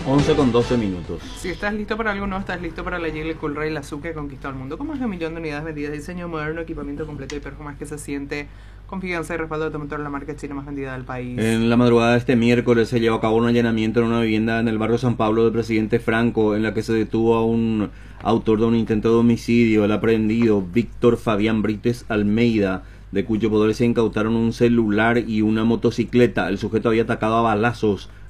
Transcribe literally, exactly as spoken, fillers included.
once con doce minutos. Si estás listo para algo nuevo, estás listo para la Jiggly Cool Ray, la Azul que conquistó el mundo. Con más de un millón de unidades vendidas, diseño moderno, equipamiento completo y performance que se siente, confianza y respaldo de tu motor, la marca china más vendida del país. En la madrugada de este miércoles se llevó a cabo un allanamiento en una vivienda en el barrio San Pablo del presidente Franco, en la que se detuvo a un autor de un intento de homicidio, el aprehendido Víctor Fabián Brites Almeida, de cuyo poder se incautaron un celular y una motocicleta. El sujeto había atacado a balazos